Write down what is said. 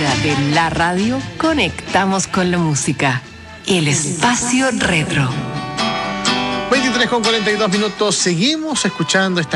hora de la radio, conectamos con la música. El espacio retro. 23:42. Seguimos escuchando esta